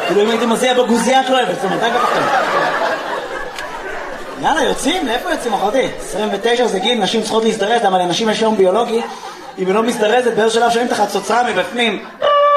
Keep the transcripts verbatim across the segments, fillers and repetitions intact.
כאילו אם הייתי מזיע בגוזייה את לא אוהבת, זאת אומרת, רגע פחד. יאללה, יוצאים? לאיפה יוצאים, אחותי? עשרים ותשע זה גיל, נשים צריכות להזדרז, למה לנשים יש יום ביולוגי, אם היא לא מזדרזת, באיזה שלב שומעים את החצוצרה מבפנים.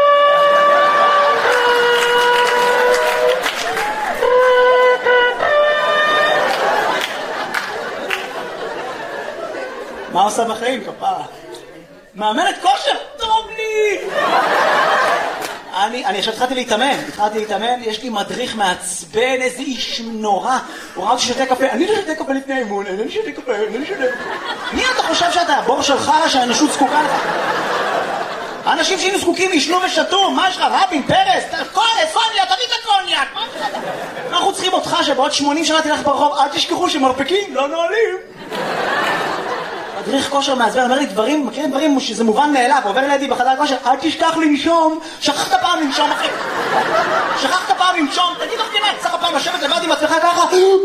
מה עושה בחיים, כפרה? מאמנת כושר? טוב לי! אני, אני עכשיו התחלתי להתאמן, התחלתי להתאמן, יש לי מדריך מעצבן, איזה איש נורא. הוא ראה אותי שותה קפה, אני לא שותה קפה לפני האימון, אני לא שותה קפה, אני לא שותה קפה. מי אתה חושב שאתה? הבור של חרא שהאנושות זקוקה לך? האנשים שהיינו זקוקים ישנו ושתו, מה יש לך? רבין, פרס, קוניה, סוניה, תביא את הקוניאק. אנחנו צריכים אותך שבעוד שמונים שנה תלך ברחוב, אל תשכחו שמרפקים לא נועלים. מדריך כושר מעצבן, אומר לי דברים, מכירים דברים שזה מובן מאליו, עובר לידי בחדר כושר, אל תשכח לנשום, שכחת פעם לנשום אחי, שכחת פעם לנשום, תגיד לך כמעט, צריך פעם לשבת לבד עם עצמך ככה,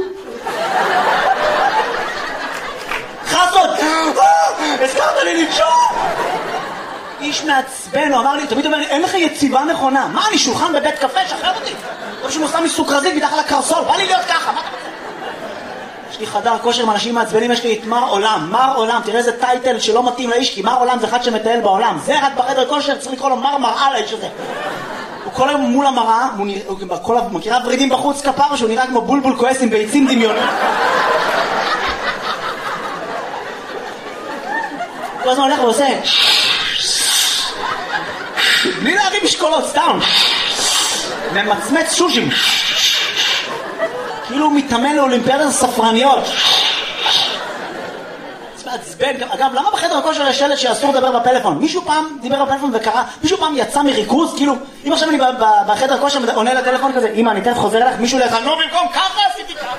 חסות, הזכרת לי לנשום, איש מעצבן, הוא אמר לי, תמיד אומר לי, אין לך יציבה נכונה, מה אני שולחן בבית קפה, שחרר אותי, לא שהוא מוסם מסוכרזית מתחת לקרסול, בא לי להיות ככה, מה אתה רוצה? יש לי חדר כושר עם אנשים מעצבנים, יש לי את מר עולם, מר עולם, תראה איזה טייטל שלא מתאים לאיש, כי מר עולם זה אחד שמטייל בעולם, זה רק בחדר כושר, צריך לקרוא לו מר מראה לאיש הזה. הוא כל היום מול המראה, הוא נראה, הוא מכירה ורידים בחוץ כפר, שהוא נראה כמו בולבול כועס עם ביצים דמיונות. כל הזמן הולך ועושה, בלי להרים משקולות, סתם, ממצמץ שושים. כאילו הוא מתאמן לאולימפיאדת הספרניות. זה מעצבן. אגב, למה בחדר הכושר יש שלט שאסור לדבר בפלאפון? מישהו פעם דיבר בפלאפון וקרא, מישהו פעם יצא מריכוז, כאילו, אם עכשיו אני בחדר הכושר עונה לטלפון כזה, אמא, אני תכף חוזר אליך, מישהו לך, לא במקום, ככה עשיתי ככה.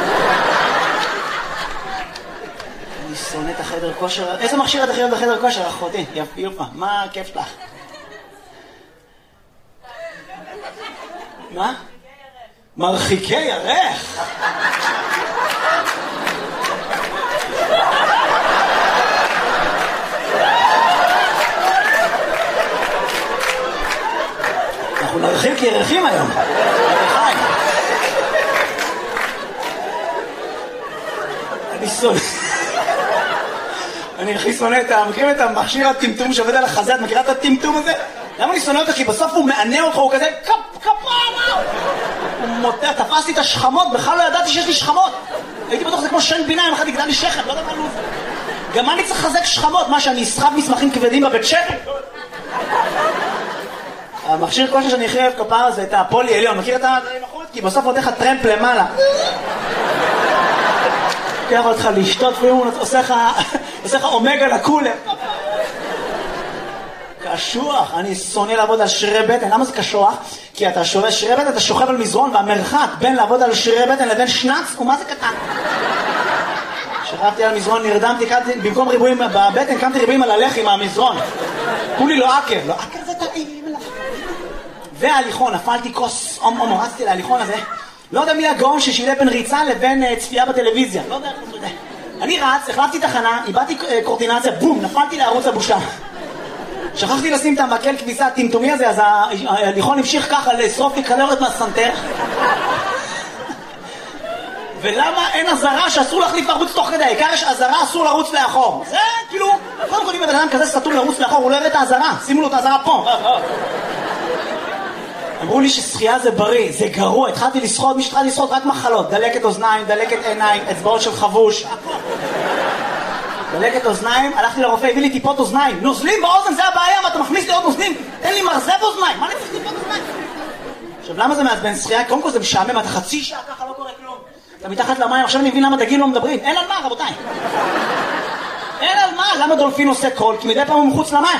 אני שונא את החדר כושר. איזה מכשיר את הכי אוהב בחדר כושר, אחותי? יפה, מה הכיף שלך? מה? מרחיקי ירך. אנחנו נרחיק ירחים היום. אני שונא. אני הכי שונא את ה... מכירים את המכשיר הטמטום שעובד על החזה? את מכירה את הטמטום הזה? למה אני שונא אותך? כי בסוף הוא מענה אותך, הוא כזה קפ, קפרה! הוא מוטע, תפסתי את השכמות, בכלל לא ידעתי שיש לי שכמות. הייתי בטוח זה כמו שן בינה, אם אחד יגדל לי שכם, לא יודע מה לוב. גם אני צריך לחזק שכמות, מה שאני אסחב מסמכים כבדים בבית שכם. המכשיר כושר שאני הכי אוהב כפרה זה את הפולי עליון, מכיר את הדברים החוץ? כי בסוף עוד איך הטרמפ למעלה. לוקח אותך לשתות, והוא עושה לך אומגה לקולר. קשוח, אני שונא לעבוד על שרירי בטן. למה זה קשוח? כי אתה שווה שרירי בטן, אתה שוכב על מזרון, והמרחק בין לעבוד על שרירי בטן לבין שנץ הוא מה זה קטן. שכבתי על מזרון, נרדמתי, במקום ריבועים בבטן, קמתי ריבועים על הלחי מהמזרון. כולי לא עקר, לא עקר זה טעים. וההליכון, נפלתי כוס, אום אום, רצתי להליכון הזה. לא יודע מי הגאון ששילה בין ריצה לבין צפייה בטלוויזיה. לא יודע, לא יודע. אני רץ, החלפתי תחנה, איבדתי קורטינציה, בום, נפלתי לערוץ הבושה. שכחתי לשים את המקל כביסה הטמטומי הזה, אז ההליכון המשיך ככה לשרוף לי קלוריות מהסנטר. ולמה אין עזרה שאסור להחליף ערוץ תוך כדי? העיקר יש עזרה, אסור לרוץ לאחור. זה כאילו, קודם כל אם בן אדם כזה סתום לרוץ לאחור, הוא לא יראה את העזרה. שימו לו את העזרה פה. אמרו לי ששחייה זה בריא, זה גרוע. התחלתי לשחות, מי שהתחלתי לשחות רק מחלות. דלקת אוזניים, דלקת עיניים, אצבעות של חבוש. דלקת אוזניים, הלכתי לרופא, הביא לי טיפות אוזניים. נוזלים באוזן, זה הבעיה, מה אתה מכניס לי עוד נוזלים? תן לי מרזב אוזניים, מה אני צריך טיפות אוזניים? עכשיו, למה זה מעצבן שחייה? קודם כל זה משעמם, אתה חצי שעה ככה לא קורה כלום. אתה מתחת למים, עכשיו אני מבין למה דגים לא מדברים. אין על מה, רבותיי. אין על מה, למה דולפין עושה קול? כי מדי פעם הוא מחוץ למים.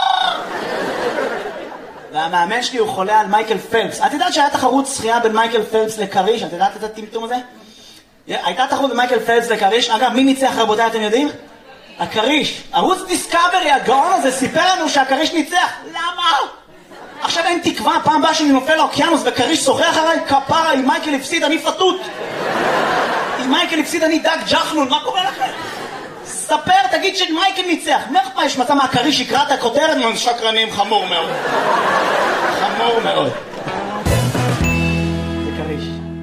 והמאמן שלי הוא חולה על מייקל פלפס. את יודעת שהיה תחרות שחייה בין מייקל פלפס לקריש? את יודעת את הטמטום הזה? הייתה תחרות בין מייקל פלפס לקריש. אגב, מי ניצח רבותיי, אתם יודעים? הקריש. ערוץ דיסקאברי, הגאון הזה, סיפר לנו שהקריש ניצח. למה? עכשיו אין תקווה, פעם באה שאני נופל לאוקיינוס וקריש שוחח עליי, כפרה, אם מייקל הפסיד אני פתות. אם מייקל הפסיד אני דג ג'חנון, מה קורה לכם? ספר, תגיד שמייקל ניצח. מאיך מה יש מצא מהקריש יקרא את הכותרת? שקרנים, חמור מאוד. חמור מאוד. חריש.